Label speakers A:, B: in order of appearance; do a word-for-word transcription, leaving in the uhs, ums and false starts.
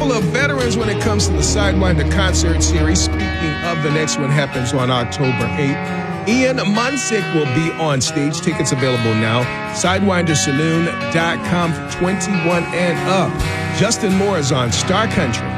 A: couple of veterans when it comes to the Sidewinder concert series. Speaking of, the next one happens on October eighth. Ian Munsick will be on stage. Tickets available now. Sidewinder Saloon dot com for twenty-one and up. Justin Moore is on Star Country.